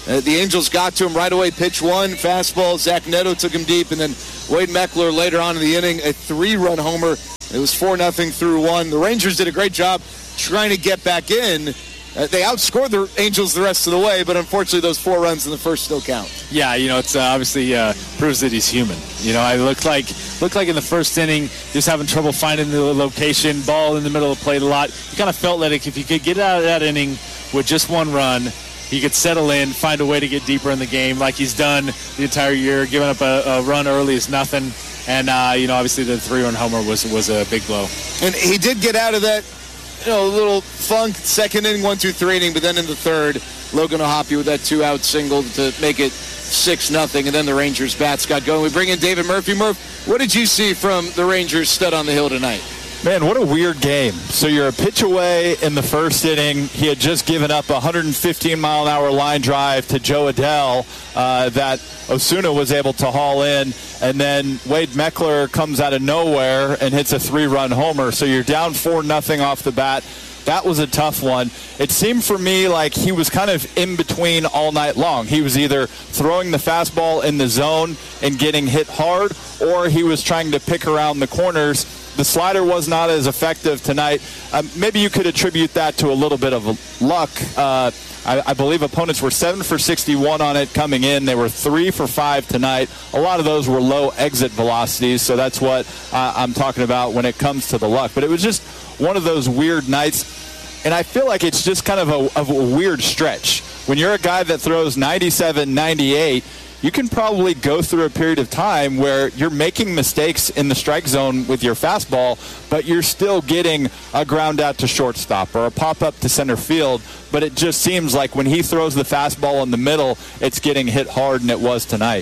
Uh, the Angels got to him right away. Pitch one, fastball. Zach Neto took him deep, and then Wade Meckler later on in the inning, a three-run homer. It was four nothing through one. The Rangers did a great job trying to get back in. Uh, they outscored the Angels the rest of the way, but unfortunately those four runs in the first still count. Yeah, you know, it's uh, obviously uh, proves that he's human. You know, I looked like looked like in the first inning he was having trouble finding the location, ball in the middle of the plate a lot. You kind of felt like if you could get out of that inning with just one run, he could settle in, find a way to get deeper in the game like he's done the entire year. Giving up a, a run early is nothing. And, uh, you know, obviously the three-run homer was was a big blow. And he did get out of that, you know, a little funk, second inning, one, two, three inning, but then in the third, Logan O'Hoppe with that two-out single to make it six nothing, and then the Rangers' bats got going. We bring in David Murphy. Murph, what did you see from the Rangers stud on the hill tonight? Man, what a weird game. So you're a pitch away in the first inning. He had just given up a one hundred fifteen mile an hour line drive to Joe Adell uh, that Osuna was able to haul in. And then Wade Meckler comes out of nowhere and hits a three-run homer. So you're down four nothing off the bat. That was a tough one. It seemed for me like he was kind of in between all night long. He was either throwing the fastball in the zone and getting hit hard, or he was trying to pick around the corners. The slider was not as effective tonight. Um, maybe you could attribute that to a little bit of luck. Uh, I, I believe opponents were seven for sixty-one on it coming in. They were three for five tonight. A lot of those were low exit velocities, so that's what uh, I'm talking about when it comes to the luck. But it was just one of those weird nights, and I feel like it's just kind of a, of a weird stretch. When you're a guy that throws ninety-seven, ninety-eight, you can probably go through a period of time where you're making mistakes in the strike zone with your fastball, but you're still getting a ground out to shortstop or a pop-up to center field. But it just seems like when he throws the fastball in the middle, it's getting hit hard, and it was tonight.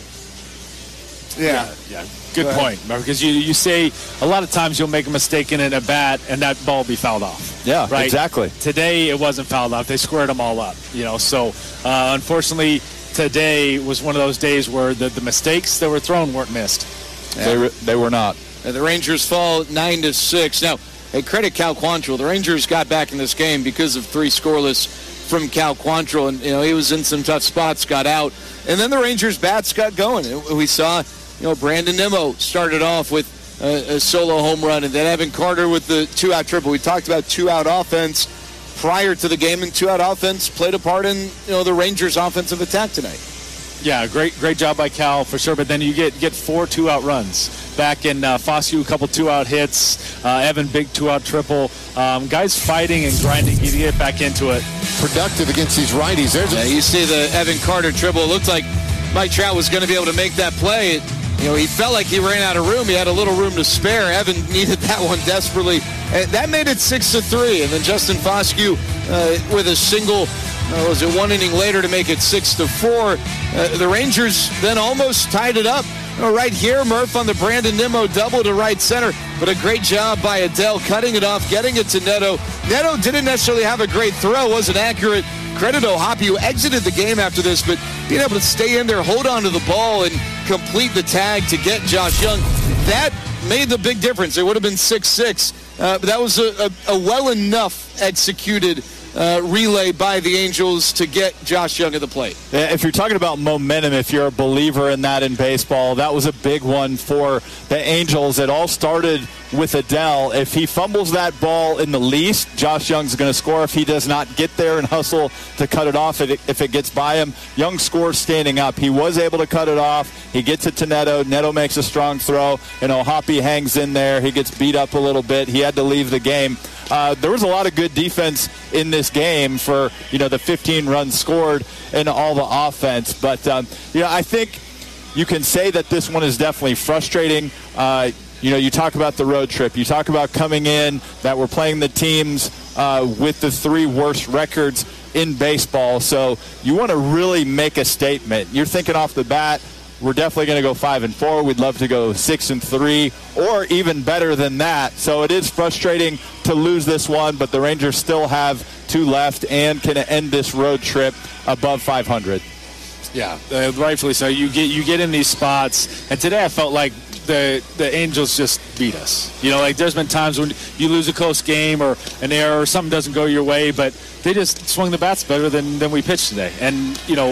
Yeah, yeah. yeah. Good point, because you you say a lot of times you'll make a mistake in a bat and that ball will be fouled off. Yeah, right? Exactly. Today it wasn't fouled off. They squared them all up. You know, so uh, unfortunately today was one of those days where the, the mistakes that were thrown weren't missed. Yeah. They, were, they were not. And the Rangers fall nine to six. Now, hey, credit Cal Quantrill. The Rangers got back in this game because of three scoreless from Cal Quantrill, and you know he was in some tough spots, got out, and then the Rangers bats got going. We saw, you know, Brandon Nimmo started off with a, a solo home run, and then Evan Carter with the two-out triple. We talked about two-out offense prior to the game, and two-out offense played a part in, you know, the Rangers' offensive attack tonight. Yeah, great great job by Cal for sure. But then you get get four two-out runs. Back in uh, Foscue, a couple two-out hits. Uh, Evan, big two-out triple. Um, guys fighting and grinding. You get back into it. Productive against these righties. There's yeah, you see the Evan Carter triple. It looked like Mike Trout was going to be able to make that play. It, you know, he felt like he ran out of room. He had a little room to spare. Evan needed that one desperately. And that made it six to three. And then Justin Foscue uh, with a single. Uh, was it one inning later to make it six to four? Uh, the Rangers then almost tied it up. Uh, right here, Murph on the Brandon Nimmo double to right center, but a great job by Adell cutting it off, getting it to Neto. Neto didn't necessarily have a great throw, wasn't accurate. Credit O'Hoppe, who exited the game after this, but being able to stay in there, hold on to the ball, and complete the tag to get Josh Young, that made the big difference. It would have been six six, uh, but that was a, a, a well enough executed Uh, relay by the Angels to get Josh Young at the plate. If you're talking about momentum, if you're a believer in that in baseball, that was a big one for the Angels. It all started with Adell. If he fumbles that ball in the least, Josh Young's going to score. If he does not get there and hustle to cut it off, if it gets by him, Young scores standing up. He was able to cut it off. He gets it to Neto. Neto makes a strong throw, and O'Hoppe hangs in there. He gets beat up a little bit. He had to leave the game. Uh, there was a lot of good defense in this game for, you know, the fifteen runs scored and all the offense. But, um, you know, I think you can say that this one is definitely frustrating. Uh, you know, you talk about the road trip. You talk about coming in, that we're playing the teams uh, with the three worst records in baseball. So you want to really make a statement. You're thinking off the bat, we're definitely going to go five and four. We'd love to go six and three, or even better than that. So it is frustrating to lose this one, but the Rangers still have two left and can end this road trip above five hundred. Yeah, uh, rightfully so. You get you get in these spots, and today I felt like the the Angels just beat us. You know, like there's been times when you lose a close game or an error or something doesn't go your way, but they just swung the bats better than, than we pitched today. And, you know,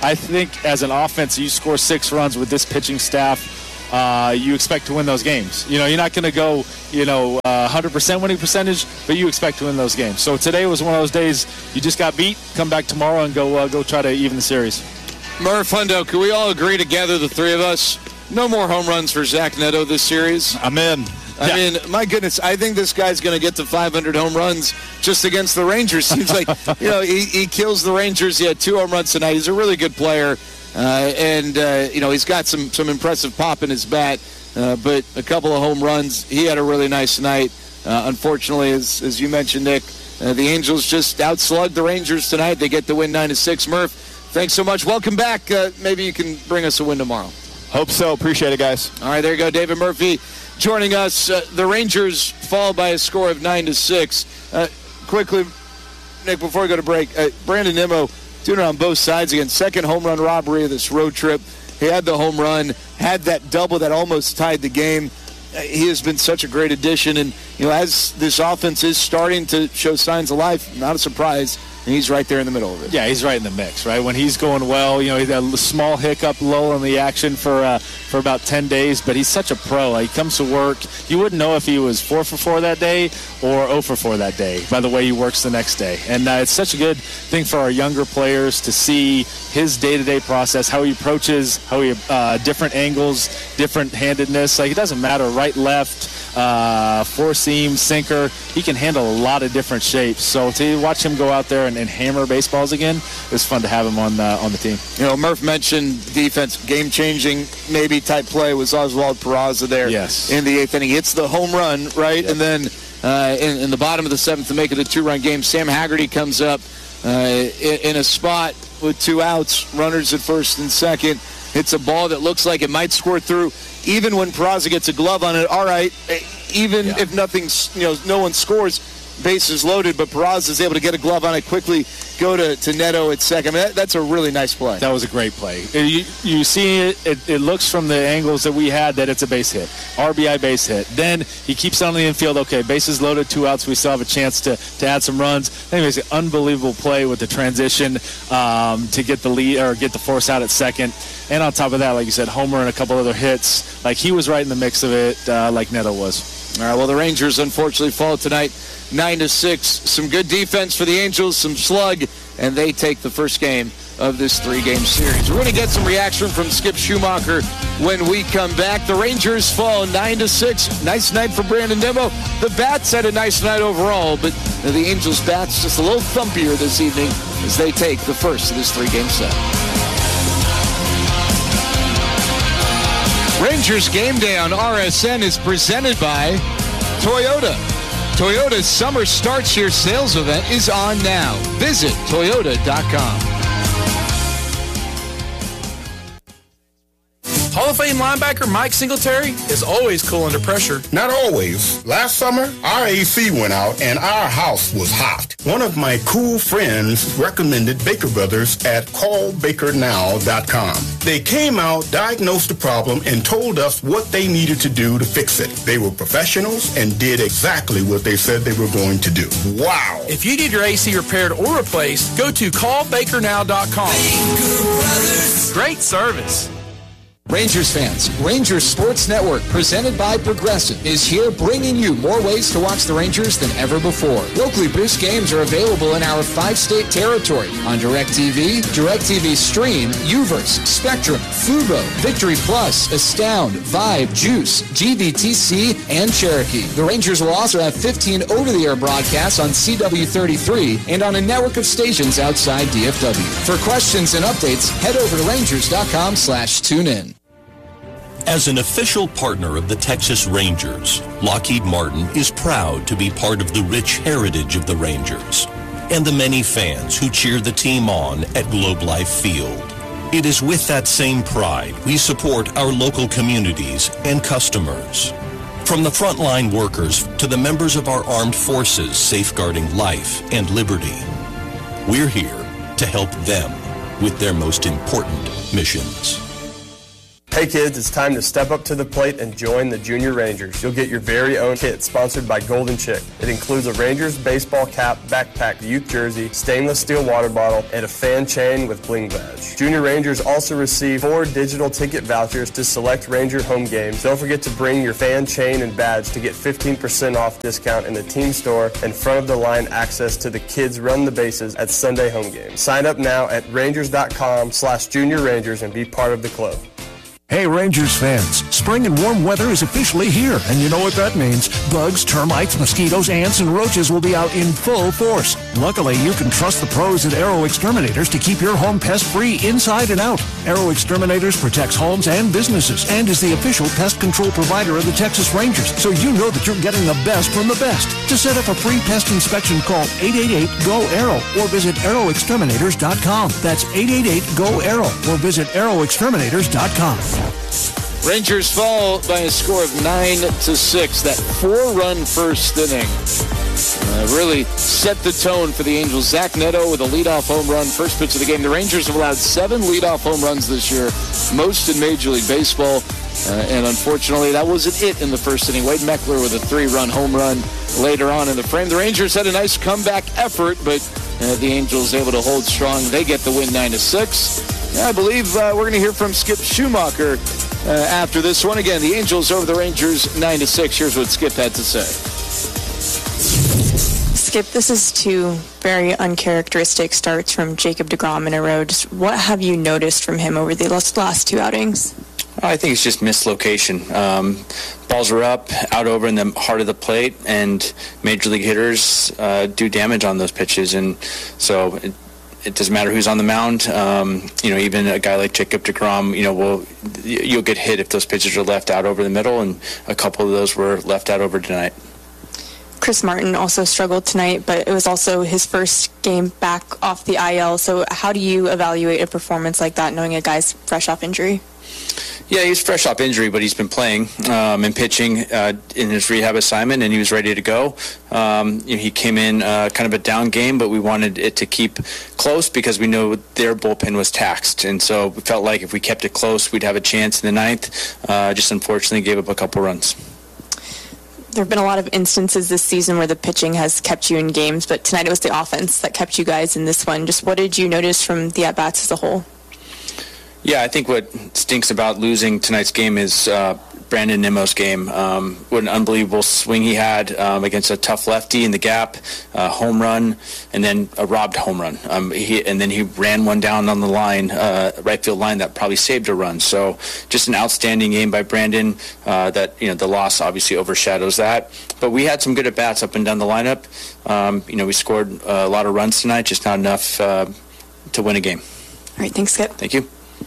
I think as an offense, you score six runs with this pitching staff, uh, you expect to win those games. You know, you're not going to go, you know, uh, one hundred percent winning percentage, but you expect to win those games. So today was one of those days you just got beat, come back tomorrow and go uh, go try to even the series. Murph, Hundo, can we all agree together, the three of us, no more home runs for Zach Neto this series? I'm in. I yeah. mean, my goodness, I think this guy's going to get to five hundred home runs just against the Rangers. Seems like, you know, he, he kills the Rangers. He had two home runs tonight. He's a really good player. Uh, and, uh, you know, he's got some, some impressive pop in his bat. Uh, but a couple of home runs. He had a really nice night. Uh, unfortunately, as, as you mentioned, Nick, uh, the Angels just outslugged the Rangers tonight. They get the win nine to six. Murph, thanks so much. Welcome back. Uh, maybe you can bring us a win tomorrow. Hope so. Appreciate it, guys. All right, there you go. David Murphy joining us. Uh, the Rangers fall by a score of nine to six. Uh, quickly, Nick, before we go to break, uh, Brandon Nimmo doing it on both sides again. Second home run robbery of this road trip. He had the home run, had that double that almost tied the game. Uh, he has been such a great addition. And, you know, as this offense is starting to show signs of life, not a surprise. And he's right there in the middle of it. Yeah, he's right in the mix, right? When he's going well, you know, he had a small hiccup, lull in the action for uh, for about ten days, but he's such a pro. He comes to work. You wouldn't know if he was four for four that day or oh for four that day by the way he works the next day. And uh, it's such a good thing for our younger players to see his day-to-day process, how he approaches, how he uh, different angles, different handedness. Like, it doesn't matter, right, left, uh, four seam, sinker. He can handle a lot of different shapes. So to watch him go out there and, and hammer baseballs again, it's fun to have him on uh, on the team. You know, Murph mentioned defense, game-changing maybe type play was Oswald Peraza there. Yes. In the eighth inning. He hits the home run, right? Yep. And then uh, in, in the bottom of the seventh to make it a two-run game, Sam Haggerty comes up uh, in, in a spot with two outs, runners at first and second. It's a ball that looks like it might squirt through. Even when Peraza gets a glove on it, all right, even yeah. if nothing's, you know, no one scores, bases loaded, but Peraza is able to get a glove on it quickly, go to, to Neto at second. I mean, that, that's a really nice play. That was a great play. You, you see it, it, it looks from the angles that we had that it's a base hit, R B I base hit. Then he keeps on the infield, okay, bases loaded, two outs, we still have a chance to, to add some runs. Then he makes an unbelievable play with the transition um, to get the lead or get the force out at second. And on top of that, like you said, homer and a couple other hits. Like, he was right in the mix of it, uh, like Neto was. All right, well, the Rangers unfortunately fall tonight nine to six. Some good defense for the Angels, some slug, and they take the first game of this three-game series. We're going to get some reaction from Skip Schumacher when we come back. The Rangers fall nine to six. Nice night for Brandon Nimmo. The Bats had a nice night overall, but the Angels' bats just a little thumpier this evening as they take the first of this three-game set. Rangers Game Day on R S N is presented by Toyota. Toyota's Summer Starts Here sales event is on now. Visit Toyota dot com. Hall of Fame linebacker Mike Singletary is always cool under pressure. Not always. Last summer, our A C went out and our house was hot. One of my cool friends recommended Baker Brothers at call baker now dot com. They came out, diagnosed the problem, and told us what they needed to do to fix it. They were professionals and did exactly what they said they were going to do. Wow. If you need your A C repaired or replaced, go to call baker now dot com. Baker Brothers. Great service. Rangers fans, Rangers Sports Network, presented by Progressive, is here bringing you more ways to watch the Rangers than ever before. Locally produced games are available in our five-state territory on DirecTV, DirecTV Stream, Uverse, Spectrum, Fubo, Victory Plus, Astound, Vibe, Juice, G V T C, and Cherokee. The Rangers will also have fifteen over-the-air broadcasts on C W thirty-three and on a network of stations outside D F W. For questions and updates, head over to Rangers dot com slash tune in. As an official partner of the Texas Rangers, Lockheed Martin is proud to be part of the rich heritage of the Rangers and the many fans who cheer the team on at Globe Life Field. It is with that same pride we support our local communities and customers. From the frontline workers to the members of our armed forces safeguarding life and liberty, we're here to help them with their most important missions. Hey kids, it's time to step up to the plate and join the Junior Rangers. You'll get your very own kit sponsored by Golden Chick. It includes a Rangers baseball cap, backpack, youth jersey, stainless steel water bottle, and a fan chain with bling badge. Junior Rangers also receive four digital ticket vouchers to select Ranger home games. Don't forget to bring your fan chain and badge to get fifteen percent off discount in the team store and front of the line access to the kids run the bases at Sunday home games. Sign up now at rangers.com slash junior rangers and be part of the club. Hey Rangers fans, spring and warm weather is officially here, and you know what that means. Bugs, termites, mosquitoes, ants, and roaches will be out in full force. Luckily, you can trust the pros at Aero Exterminators to keep your home pest-free inside and out. Aero Exterminators protects homes and businesses and is the official pest control provider of the Texas Rangers, so you know that you're getting the best from the best. To set up a free pest inspection, call eight eight eight, G O, A R O or visit aero exterminators dot com. That's eight eight eight, G O, A R O or visit aero exterminators dot com. Rangers fall by a score of nine to six. That four-run first inning uh, really set the tone for the Angels. Zach Neto with a leadoff home run, first pitch of the game. The Rangers have allowed seven leadoff home runs this year, most in Major League Baseball. Uh, and unfortunately, that wasn't it in the first inning. Wade Meckler with a three-run home run later on in the frame. The Rangers had a nice comeback effort, but uh, the Angels able to hold strong. They get the win nine to six. I believe uh, we're going to hear from Skip Schumacher uh, after this one. Again, the Angels over the Rangers nine to six. Here's what Skip had to say. Skip, this is two very uncharacteristic starts from Jacob deGrom in a row. Just what have you noticed from him over the last, last two outings? I think it's just missed location. Um, balls are up, out over in the heart of the plate, and major league hitters uh, do damage on those pitches. And so it, it doesn't matter who's on the mound. Um, you know, even a guy like Jacob deGrom, you know, will you'll get hit if those pitches are left out over the middle, and a couple of those were left out over tonight. Chris Martin also struggled tonight, but it was also his first game back off the I L. So how do you evaluate a performance like that, knowing a guy's fresh off injury? Yeah, he's fresh off injury, but he's been playing um, and pitching uh, in his rehab assignment, and he was ready to go. Um, you know, he came in uh, kind of a down game, but we wanted it to keep close because we know their bullpen was taxed, and so we felt like if we kept it close, we'd have a chance in the ninth. Uh, just unfortunately gave up a couple runs. There have been a lot of instances this season where the pitching has kept you in games, but tonight it was the offense that kept you guys in this one. Just what did you notice from the at-bats as a whole? Yeah, I think what stinks about losing tonight's game is uh, Brandon Nimmo's game. Um, what an unbelievable swing he had um, against a tough lefty in the gap, uh, home run, and then a robbed home run. Um, he, and then he ran one down on the line, uh, right field line, that probably saved a run. So just an outstanding game by Brandon. Uh, that you know the loss obviously overshadows that. But we had some good at bats up and down the lineup. Um, you know we scored a lot of runs tonight, just not enough uh, to win a game. All right, thanks, Skip. Thank you.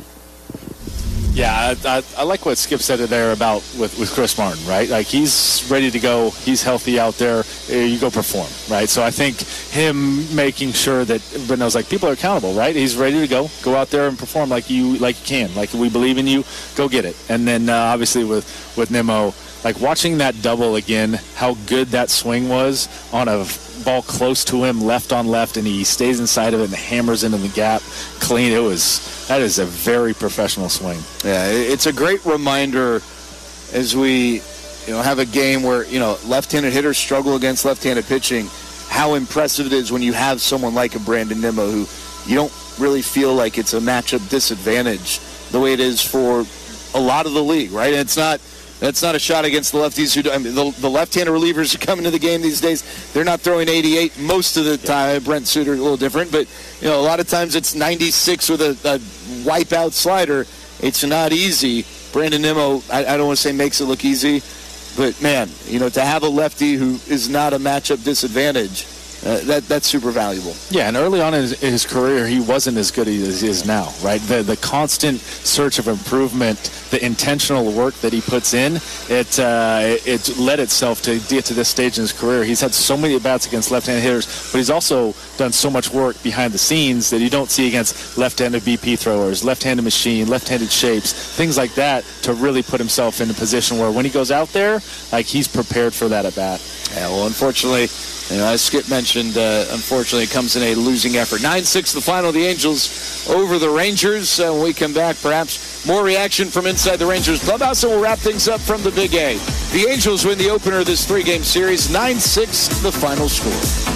Yeah, I, I, I like what Skip said there about with, with Chris Martin, right? Like, he's ready to go. He's healthy out there. You go perform, right? So I think him making sure that everybody knows, like, people are accountable, right? He's ready to go. Go out there and perform like you like you can. Like, we believe in you. Go get it. And then, uh, obviously, with, with Nimmo, like, watching that double again, how good that swing was on a ball close to him, left on left, and he stays inside of it and hammers into the gap clean. It was that is a very professional swing. Yeah, it's a great reminder as we, you know, have a game where, you know, left-handed hitters struggle against left-handed pitching, how impressive it is when you have someone like a Brandon Nimmo who you don't really feel like it's a matchup disadvantage the way it is for a lot of the league, right? And it's not That's not a shot against the lefties who do. I mean, the, the left-handed relievers who come into the game these days, they're not throwing eighty-eight most of the time. Brent Suter a little different, but you know, a lot of times it's ninety-six with a, a wipeout slider. It's not easy. Brandon Nimmo, I, I don't want to say makes it look easy, but man, you know, to have a lefty who is not a matchup disadvantage, uh, that that's super valuable. Yeah, and early on in his, in his career, he wasn't as good as he is now, right? The the constant search of improvement, the intentional work that he puts in, it uh, it, it led itself to get to this stage in his career. He's had so many at-bats against left-handed hitters, but he's also done so much work behind the scenes that you don't see against left-handed B P throwers, left-handed machine, left-handed shapes, things like that, to really put himself in a position where when he goes out there, like, he's prepared for that at-bat. Yeah, well, unfortunately, you know, as Skip mentioned, uh, unfortunately, it comes in a losing effort. nine six the final, the Angels over the Rangers. Uh, when we come back, perhaps more reaction from inside the Rangers clubhouse, and we'll wrap things up from the Big A. The Angels win the opener of this three-game series, nine six the final score.